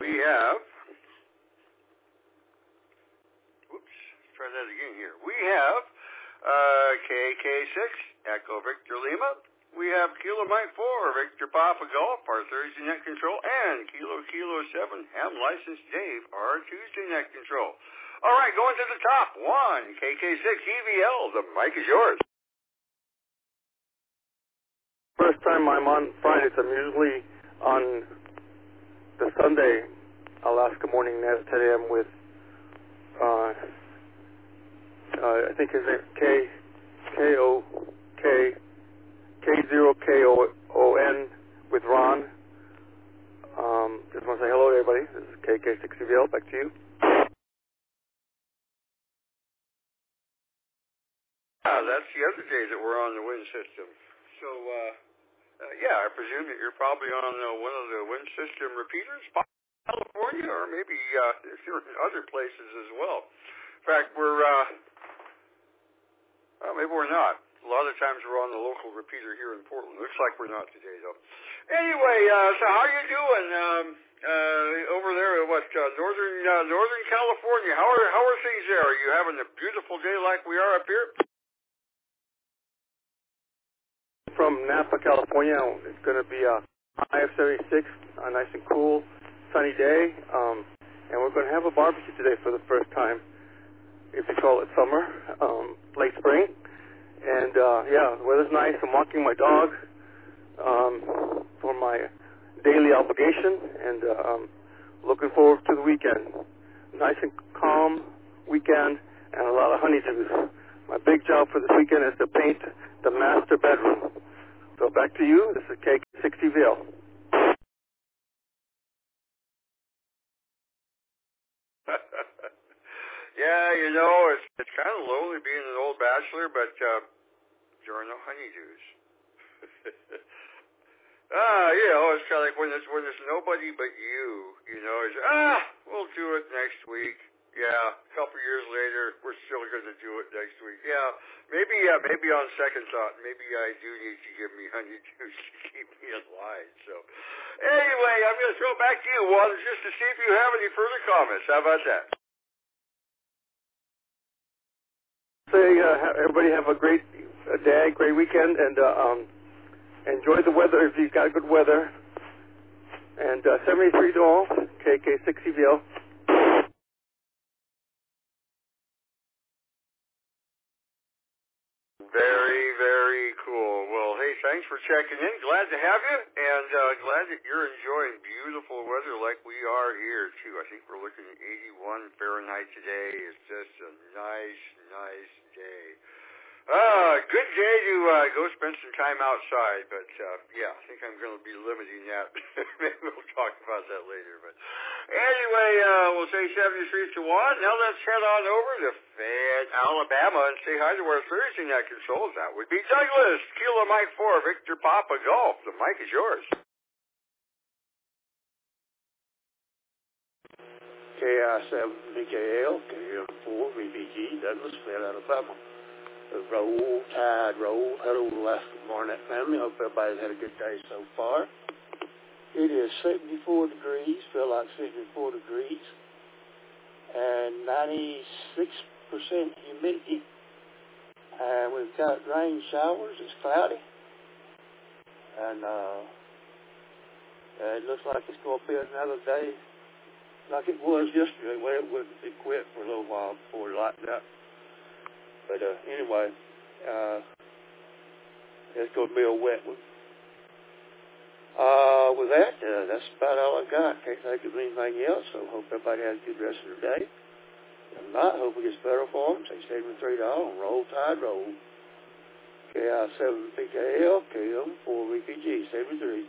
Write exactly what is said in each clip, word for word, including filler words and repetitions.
We have, oops, let's try that again here. We have uh, K K six, Echo Victor Lima. We have Kilo Mike four, Victor Papa Golf, our Thursday net control, and Kilo Kilo seven, Ham License Dave, our Tuesday net control. All right, going to the top. One, K K six E V L, the mic is yours. First time I'm on Fridays, I'm usually on the Sunday Alaska morning net at ten a.m. with, uh, uh, I think his name K, K O K, K zero K O O N with Ron. Um, just want to say hello to everybody. This is K K six E V L. Back to you. Ah, that's the other day that we're on the wind system. So, uh, uh, yeah, I presume that you're probably on uh, one of the wind system repeaters, California, or maybe uh, if you're in other places as well. In fact, we're, uh, well, maybe we're not. A lot of times we're on the local repeater here in Portland. Looks like we're not today, though. Anyway, uh, so how you doing um, uh, over there? What uh, northern uh, Northern California? How are how are things there? Are you having a beautiful day like we are up here? From Napa, California. It's going to be a high of seventy-six, a nice and cool, sunny day, um, and we're going to have a barbecue today for the first time, if you call it summer, um, late spring. And uh, yeah, the weather's nice. I'm walking my dog um, for my daily obligation, and uh, um, looking forward to the weekend. Nice and calm weekend, and a lot of honeydews. My big job for this weekend is to paint the master bedroom. So back to you. This is K K six E V L. Yeah, you know, it's it's kind of lonely being an old bachelor, but uh, there are no honeydews. ah, you know, it's kind of like when there's when there's nobody but you. You know, it's ah, we'll do it next week. Yeah, a couple years later, we're still going to do it next week. Yeah, maybe uh, maybe on second thought, maybe I do need to give me honeydews to keep me in line. So, anyway, I'm going to throw it back to you, Juan, just to see if you have any further comments. How about that? Say, uh, everybody have a great uh, day, great weekend, and uh, um, enjoy the weather if you've got good weather. And uh, seventy-three to all, K K six E V L. Very, very cool. Well, hey, thanks for checking in. Glad to have you, and uh, glad that you're enjoying beautiful weather like we are here, too. I think we're looking at eighty-one Fahrenheit today. It's just a nice, nice day. Uh, good day to uh, go spend some time outside, but uh, yeah, I think I'm going to be limiting that. Maybe we'll talk about that later. But anyway, uh, we'll say seventy-three to one. Now let's head on over to Fayette, Alabama, and say hi to our Thursday night controls. That would be Douglas, Kilo Mike four, Victor Papa Golf. The mic is yours. K I seven B K L, K M four V B G, Douglas, Fayette, Alabama. Roll, Tide, roll. Hello, Alaska Barnett family. Hope everybody's had a good day so far. It is seventy-four degrees, feel like seventy-four degrees, and ninety-six percent humidity. And we've got rain showers. It's cloudy. And uh, it looks like it's going to be another day like it was yesterday, where it wouldn't be quit for a little while before it lightened up. But uh, anyway, uh, it's going to be a wet one. Uh, with that, uh, that's about all I got. Can't think of anything else, so hope everybody has a good rest of their day. If not, hope it gets better for them. Say seventy-three dollars and roll, Tide, roll. K I seven P K L, K M four V P G, seventy-three.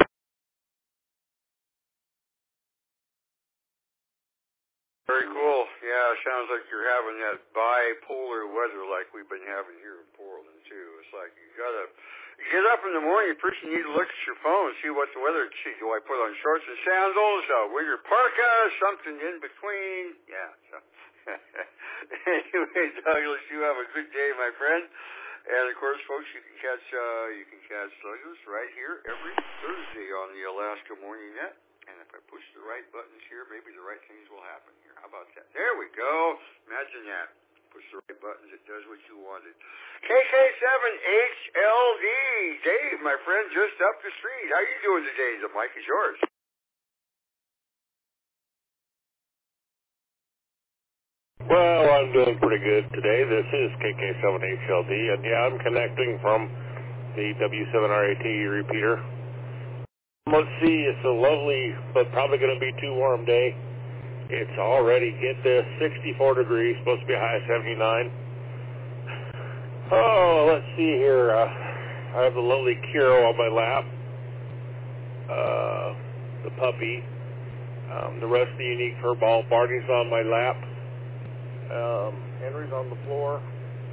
Very cool. Yeah, it sounds like you're having that bipolar weather like we've been having here in Portland, too. It's like you gotta you get up in the morning, first you need to look at your phone and see what the weather, see, do I put on shorts and sandals, uh, wear your parka, something in between? Yeah. So. Anyway, Douglas, you have a good day, my friend. And, of course, folks, you can catch, uh, you can catch Douglas right here every Thursday on the Alaska Morning Net. and if I push the right buttons here, maybe the right things will happen here. How about that? There we go. Imagine that. Push the right buttons, it does what you wanted. K K seven H L D. Dave, my friend, just up the street. How you doing today? The mic is yours. Well, I'm doing pretty good today. This is K K seven H L D, and yeah, I'm connecting from the W seven R A T repeater. Let's see, it's a lovely, but probably going to be too warm day. It's already, get this, sixty-four degrees, supposed to be a high of seventy-nine. Oh, let's see here. Uh, I have the lovely Kiro on my lap, uh, the puppy, um, the rest of the unique fur ball. Barney's on my lap. Um, Henry's on the floor.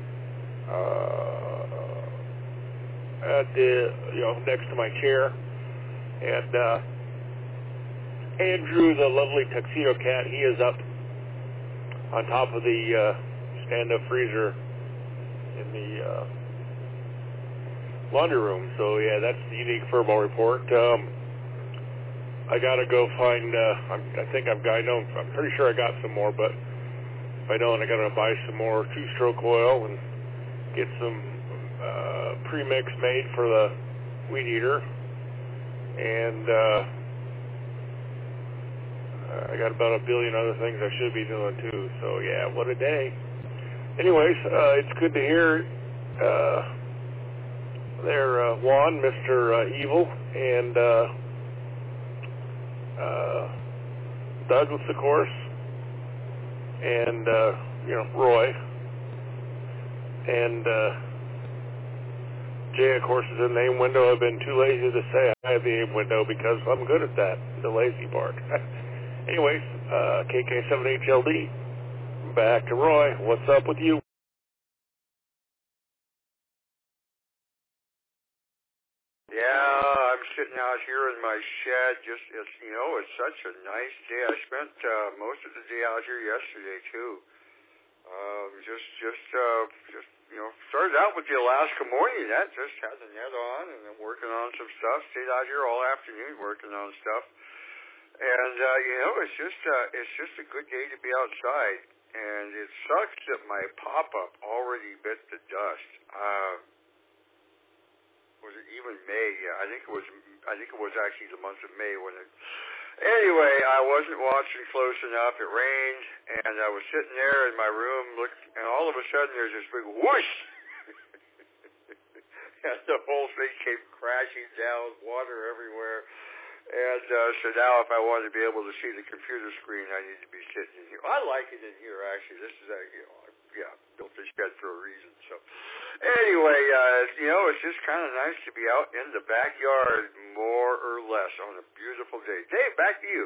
Uh, at the, you know, next to my chair. And, uh, Andrew, the lovely tuxedo cat, he is up on top of the uh, stand-up freezer in the uh, laundry room. So, yeah, that's the unique furball report. Um, I got to go find, uh, I'm, I think I've got, I know, I'm pretty sure I got some more, but if I don't, I got to buy some more two-stroke oil and get some uh, premix made for the weed eater. And, uh, I got about a billion other things I should be doing too. So yeah, what a day. Anyways, uh, it's good to hear uh, there, uh, Juan, Mister Uh, Evil, and uh, uh, Douglas, of course, and uh, you know, Roy, and uh, Jay, of course, is in the AIM window. I've been too lazy to say I have the AIM window because I'm good at that, the lazy part. Anyways, uh, K K seven H L D, back to Roy. What's up with you? Yeah, I'm sitting out here in my shed. Just, it's, you know, it's such a nice day. I spent uh, most of the day out here yesterday too. Um, just, just, uh, just, you know, started out with the Alaska morning net. Just had the net on and then working on some stuff. Stayed out here all afternoon working on stuff. And, uh, you know, it's just, uh, it's just a good day to be outside. And it sucks that my pop-up already bit the dust. Uh, was it even May? Yeah, I think it was, I think it was actually the month of May when it, anyway, I wasn't watching close enough. It rained, and I was sitting there in my room, look, and all of a sudden there's this big whoosh. And the whole thing came crashing down, water everywhere. And uh, so now if I want to be able to see the computer screen, I need to be sitting in here. I like it in here, actually. This is, a, you know, yeah, built this shed for a reason. So anyway, uh, you know, it's just kind of nice to be out in the backyard more or less on a beautiful day. Dave, back to you.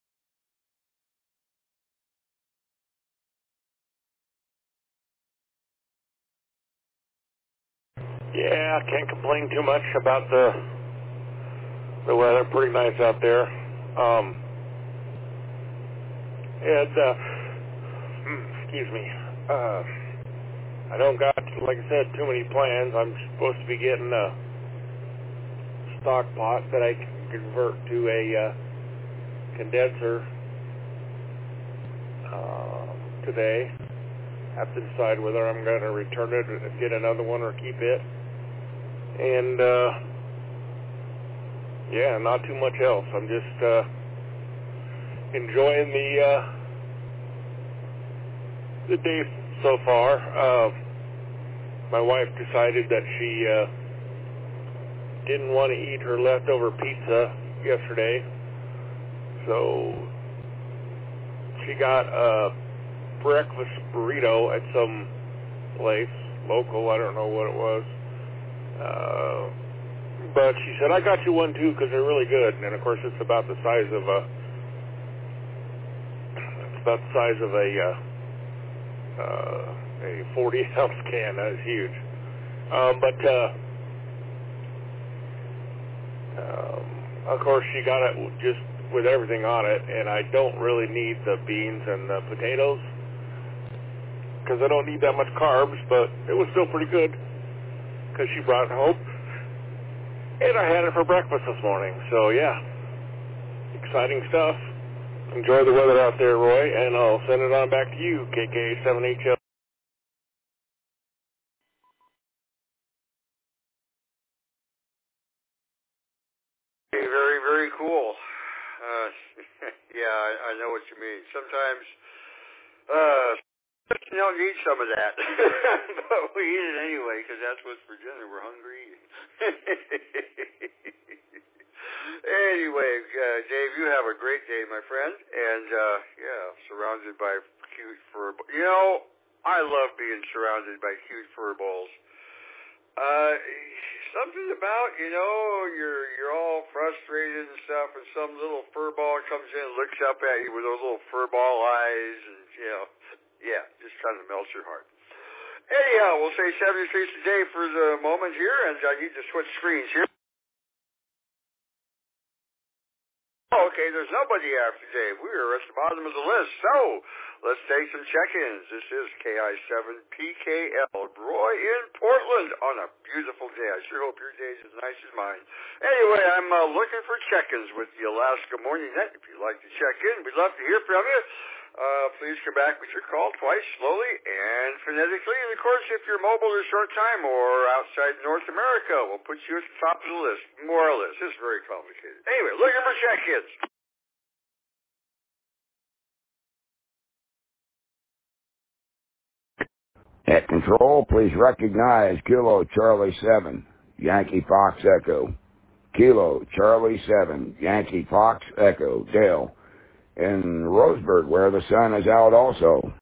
Yeah, I can't complain too much about the the weather. Pretty nice out there. Um, and, uh, excuse me, uh, I don't got, like I said, too many plans. I'm supposed to be getting a stock pot that I can convert to a uh, condenser uh, today. Have to decide whether I'm going to return it and get another one or keep it. And, uh, yeah, not too much else. I'm just uh, enjoying the uh, the day so far. Uh, my wife decided that she uh, didn't want to eat her leftover pizza yesterday, so she got a breakfast burrito at some place, local, I don't know what it was. Uh, but she said, I got you one too because they're really good. And of course it's about the size of a, it's about the size of a, uh, uh, a forty ounce can. That is huge. Um, but, uh, um, of course she got it just with everything on it, and I don't really need the beans and the potatoes because I don't need that much carbs, but it was still pretty good because she brought it home. And I had it for breakfast this morning, so yeah, exciting stuff. Enjoy the weather out there, Roy, and I'll send it on back to you, K K seven H L. Very, very cool. Uh, yeah, I, I know what you mean. Sometimes, uh, you don't need some of that, but we eat it anyway because that's what's for dinner. We're hungry. Anyway, uh, Dave, you have a great day, my friend, and uh, yeah, surrounded by cute fur. You know, I love being surrounded by cute fur balls. Uh, something about, you know, you're you're all frustrated and stuff, and some little fur ball comes in and looks up at you with those little fur ball eyes, and, you know, yeah, just kind of melts your heart. Anyhow, we'll say seventy-three today for the moment here, and I need to switch screens here. Oh, okay, there's nobody after Dave. We are at the bottom of the list, so let's take some check-ins. This is K I seven P K L, Roy in Portland on a beautiful day. I sure hope your day is as nice as mine. Anyway, I'm uh, looking for check-ins with the Alaska Morning Net. If you'd like to check in, we'd love to hear from you. Uh, please come back with your call twice, slowly and phonetically. And, of course, if you're mobile or short time or outside North America, we'll put you at the top of the list, more or less. It's very complicated. Anyway, looking for check-ins. At control, please recognize Kilo Charlie seven, Yankee Fox Echo. Kilo Charlie seven, Yankee Fox Echo, Dale. In Roseburg, where the sun is out also.